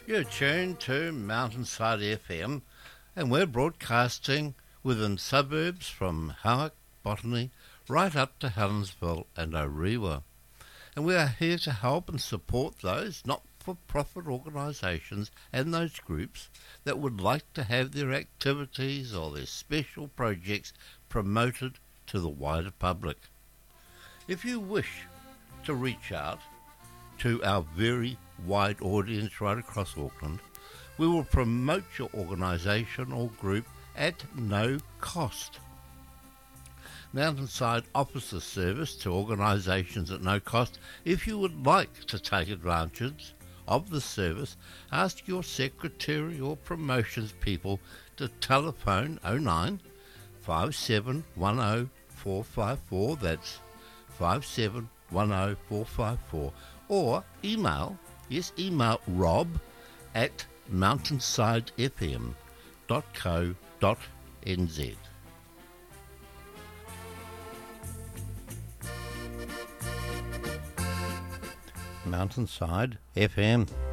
You're tuned to Mountainside FM, and we're broadcasting within suburbs from Howick, Botany, right up to Helensville and Orewa. And we are here to help and support those not-for-profit organisations and those groups that would like to have their activities or their special projects promoted to the wider public. If you wish to reach out to our very wide audience right across Auckland, we will promote your organisation or group at no cost. Mountainside offers the service to organisations at no cost. If you would like to take advantage of the service, ask your secretary or promotions people to telephone 09 5710 454, that's 5710 454, or email rob at mountainsidefm.co.nz. Mountainside FM.